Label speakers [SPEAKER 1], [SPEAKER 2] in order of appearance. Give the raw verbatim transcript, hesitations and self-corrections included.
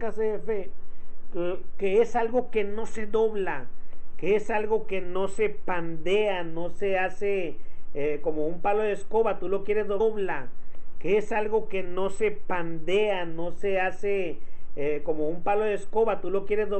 [SPEAKER 1] escasez de fe, que, que es algo que no se dobla, que es algo que no se pandea, no se hace eh, como un palo de escoba, tú lo quieres dobla, que es algo que no se pandea, no se hace eh, como un palo de escoba, tú lo quieres doblar